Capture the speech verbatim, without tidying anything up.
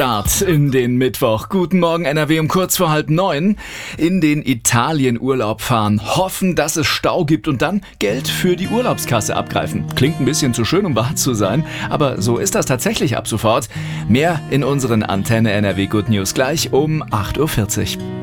Start in den Mittwoch. Guten Morgen N R W um kurz vor halb neun. In den Italien Urlaub fahren, hoffen, dass es Stau gibt und dann Geld für die Urlaubskasse abgreifen. Klingt ein bisschen zu schön, um wahr zu sein, aber so ist das tatsächlich ab sofort. Mehr in unseren Antenne N R W Good News gleich um acht Uhr vierzig.